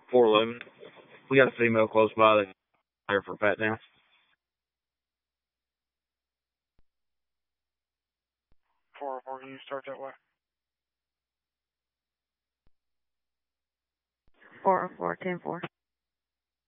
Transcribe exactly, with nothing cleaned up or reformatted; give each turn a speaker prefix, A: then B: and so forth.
A: four eleven. We got a female close by that's there for pat down.
B: four oh four, can you start that way?
C: four oh four, ten four.